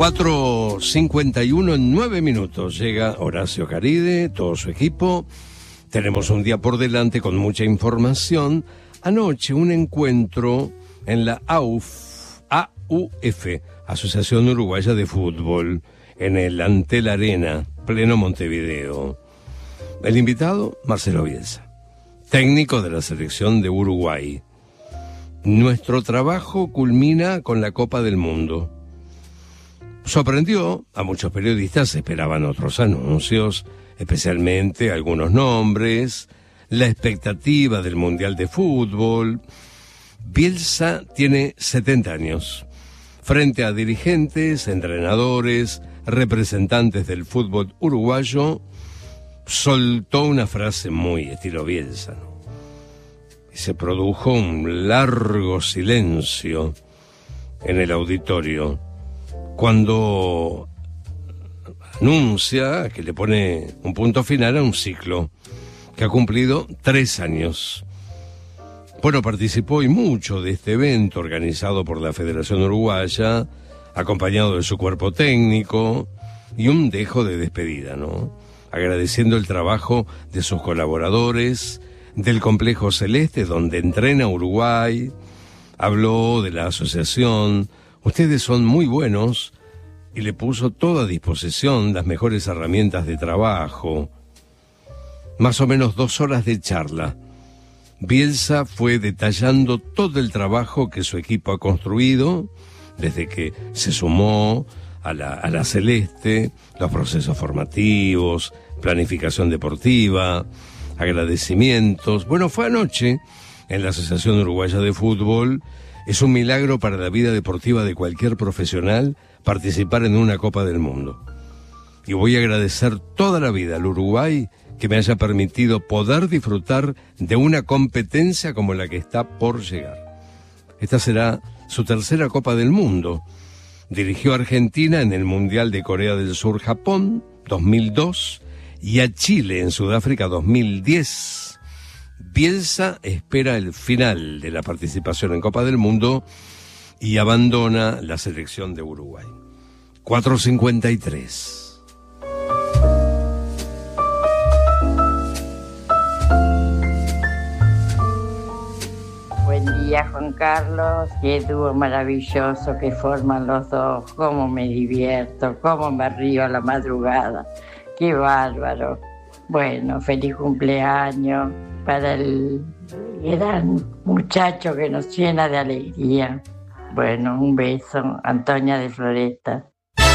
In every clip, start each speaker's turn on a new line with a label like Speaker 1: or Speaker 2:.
Speaker 1: 4:51 en 9 minutos. Llega Horacio Caride, todo su equipo. Tenemos un día por delante con mucha información. Anoche un encuentro en la AUF, Asociación Uruguaya de Fútbol, en el Antel Arena, pleno Montevideo. El invitado, Marcelo Bielsa, técnico de la selección de Uruguay. Nuestro trabajo culmina con la Copa del Mundo. Sorprendió a muchos periodistas, esperaban otros anuncios, especialmente algunos nombres, la expectativa del Mundial de Fútbol. Bielsa tiene 70 años. Frente a dirigentes, entrenadores, representantes del fútbol uruguayo, soltó una frase muy estilo Bielsa, ¿no? Y se produjo un largo silencio en el auditorio cuando anuncia que le pone un punto final a un ciclo que ha cumplido 3 años. Bueno, participó y mucho de este evento organizado por la Federación Uruguaya, acompañado de su cuerpo técnico, y un dejo de despedida, ¿no? Agradeciendo el trabajo de sus colaboradores, del Complejo Celeste, donde entrena Uruguay. Habló de la asociación. Ustedes son muy buenos, y le puso toda a disposición las mejores herramientas de trabajo. Más o menos 2 horas de charla. Bielsa fue detallando todo el trabajo que su equipo ha construido desde que se sumó a la Celeste, los procesos formativos, planificación deportiva, agradecimientos. Bueno, fue anoche en la Asociación Uruguaya de Fútbol. Es un milagro para la vida deportiva de cualquier profesional participar en una Copa del Mundo. Y voy a agradecer toda la vida al Uruguay que me haya permitido poder disfrutar de una competencia como la que está por llegar. Esta será su 3ª Copa del Mundo. Dirigió a Argentina en el Mundial de Corea del Sur-Japón 2002 y a Chile en Sudáfrica 2010. Bielsa espera el final de la participación en Copa del Mundo y abandona la selección de Uruguay. 4:53.
Speaker 2: Buen día, Juan Carlos. Qué dúo maravilloso que forman los dos. Cómo me divierto, cómo me río a la madrugada. Qué bárbaro. Bueno, feliz cumpleaños para el gran muchacho que nos llena de alegría. Bueno, un beso, Antonia de Floresta.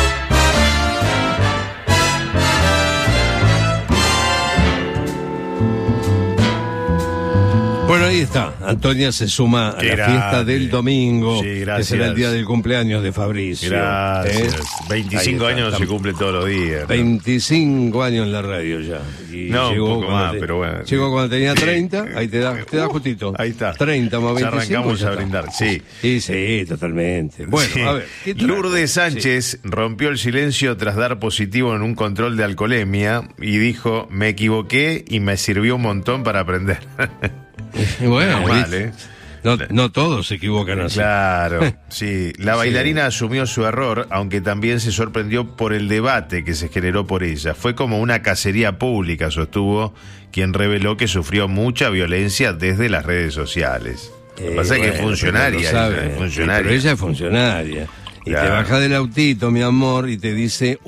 Speaker 1: Bueno, ahí está. Antonia se suma a la fiesta del domingo,
Speaker 3: sí,
Speaker 1: que será el día del cumpleaños de Fabricio.
Speaker 3: Gracias. 25 años se cumple todos los días, ¿no?
Speaker 1: 25 años en la radio ya. Y
Speaker 3: no, un poco más, pero bueno.
Speaker 1: Llegó cuando tenía 30, ahí te da justito.
Speaker 3: Ahí está.
Speaker 1: 30 más 25.
Speaker 3: Ya arrancamos a brindar, sí.
Speaker 1: Sí, totalmente. Bueno,
Speaker 3: sí.
Speaker 1: A ver.
Speaker 3: Lourdes Sánchez rompió el silencio tras dar positivo en un control de alcoholemia y dijo: me equivoqué y me sirvió un montón para aprender.
Speaker 1: Bueno,
Speaker 3: mal,
Speaker 1: no todos se equivocan así.
Speaker 3: Claro, sí. La bailarina asumió su error, aunque también se sorprendió por el debate que se generó por ella. Fue como una cacería pública, sostuvo quien reveló que sufrió mucha violencia desde las redes sociales. Lo que pasa es que es funcionaria.
Speaker 1: Pero ella es funcionaria. Y claro, te baja del autito, mi amor, y te dice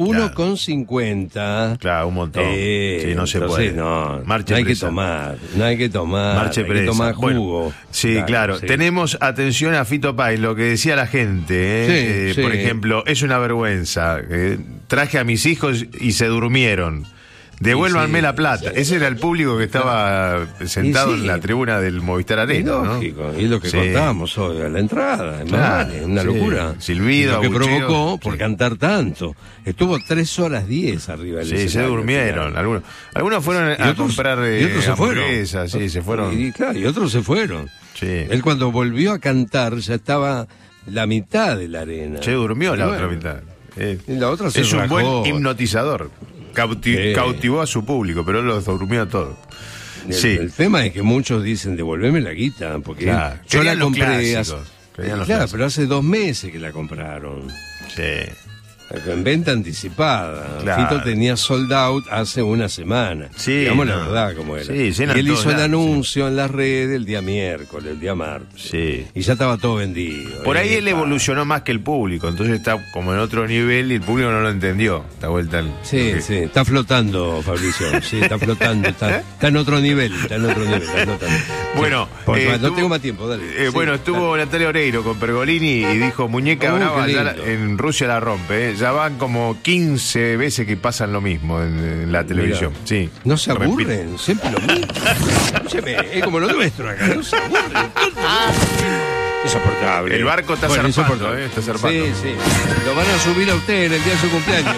Speaker 1: 1,50.
Speaker 3: Claro, un montón. Sí, no se puede.
Speaker 1: No hay que tomar. Hay que tomar jugo.
Speaker 3: Bueno, sí, claro. Tenemos atención a Fito Páez, lo que decía la gente. Por ejemplo, es una vergüenza. Traje a mis hijos y se durmieron. Devuélvanme la plata. Ese era el público que estaba sentado en la tribuna del Movistar Arena,
Speaker 1: lógico, ¿no? Y lo que contábamos hoy a la entrada, es una locura.
Speaker 3: Silbido,
Speaker 1: lo que provocó por cantar tanto. Estuvo 3 horas 10 arriba del escenario.
Speaker 3: Se durmieron. Algunos fueron a comprar
Speaker 1: y otros se fueron.
Speaker 3: Se fueron.
Speaker 1: Y otros se fueron.
Speaker 3: Sí.
Speaker 1: Él cuando volvió a cantar ya estaba la mitad de la arena.
Speaker 3: Se durmió la otra mitad.
Speaker 1: Y la otra se
Speaker 3: es
Speaker 1: rajó.
Speaker 3: Un buen hipnotizador. Cautivó a su público, pero él los durmió a todos.
Speaker 1: El tema es que muchos dicen: devolveme la guita, porque yo la compré. Pero hace 2 meses que la compraron.
Speaker 3: Sí.
Speaker 1: En venta anticipada.
Speaker 3: Claro.
Speaker 1: Fito tenía sold out hace una semana.
Speaker 3: Sí,
Speaker 1: digamos la
Speaker 3: no.
Speaker 1: verdad como era.
Speaker 3: Sí,
Speaker 1: y
Speaker 3: llenan
Speaker 1: él
Speaker 3: todos
Speaker 1: hizo el
Speaker 3: lados,
Speaker 1: anuncio en las redes el día miércoles, el día martes.
Speaker 3: Sí.
Speaker 1: Y ya estaba todo vendido.
Speaker 3: Por ahí él
Speaker 1: Epa.
Speaker 3: evolucionó más que el público, entonces está como en otro nivel y el público no lo entendió. Está vuelta al...
Speaker 1: Sí, sí, está flotando, Fabricio. Sí, está flotando. Está en otro nivel, está flotando.
Speaker 3: Bueno,
Speaker 1: no tengo más tiempo, dale. Sí,
Speaker 3: bueno, estuvo Natalia Oreiro con Pergolini y dijo, muñeca brava,
Speaker 1: qué
Speaker 3: ya
Speaker 1: lindo.
Speaker 3: en Rusia la rompe. Ya van como 15 veces que pasan lo mismo en la televisión.
Speaker 1: Mirá.
Speaker 3: Sí.
Speaker 1: No se
Speaker 3: Repite.
Speaker 1: aburren, siempre lo mismo. Escúcheme, es como lo nuestro acá, no se aburren. Insoportable.
Speaker 3: El barco está zarpando,
Speaker 1: insoportable.
Speaker 3: está zarpando.
Speaker 1: Sí, sí. Lo van a subir a usted en el día de su cumpleaños.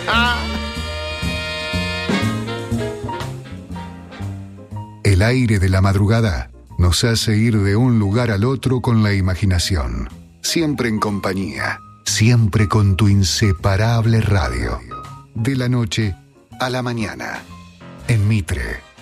Speaker 4: El aire de la madrugada nos hace ir de un lugar al otro con la imaginación. Siempre en compañía, siempre con tu inseparable radio. De la noche a la mañana, en Mitre